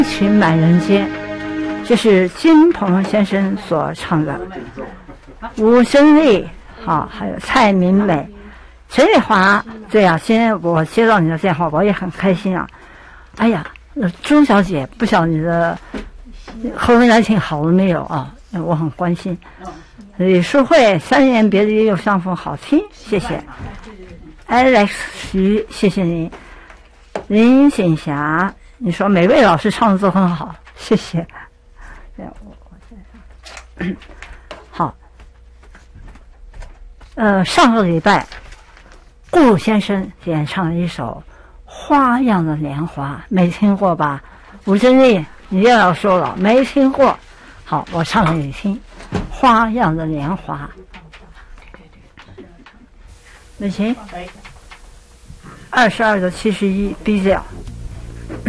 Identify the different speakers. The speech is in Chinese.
Speaker 1: 情满人间，这是金鹏先生所唱的。吴珍丽，好，还有蔡明美、陈丽华。对啊，今天我接到你的电话，我也很开心啊。哎呀，钟小姐，不晓得你的后面来听好了没有啊？我很关心。李淑慧，3年别离又相逢，好听，谢谢。Alex 徐，谢谢您。林锦霞，你说每位老师唱的都很好，谢谢。好，上个礼拜，顾先生演唱了一首《花样的年华》，没听过吧？吴珍丽，你又要说了，没听过。好，我唱给你听，《花样的年华》。美琴，22的71 B 调。